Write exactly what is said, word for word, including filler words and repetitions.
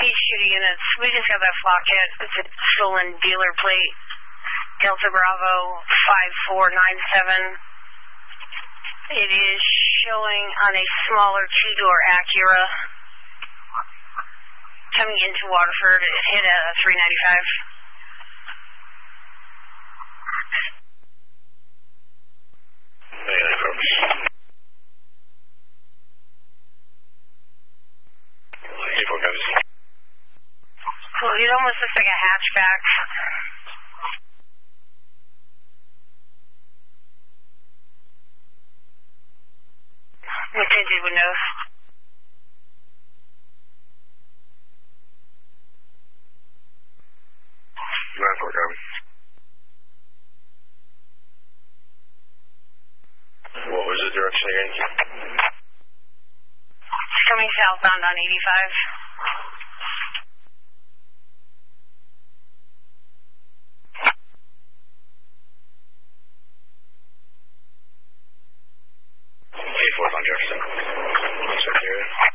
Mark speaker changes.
Speaker 1: East shooting units, we just got that flock hit. It's a stolen dealer plate. Delta Bravo five four nine seven. It is showing on a smaller two-door Acura coming into Waterford. It hit a three ninety-five. Well, it almost looks like a hatchback. With tinted windows.
Speaker 2: nine four, copy. What was the direction again?
Speaker 1: It's coming southbound on eighty-five.
Speaker 2: eighty-fourth on Jefferson. One second here.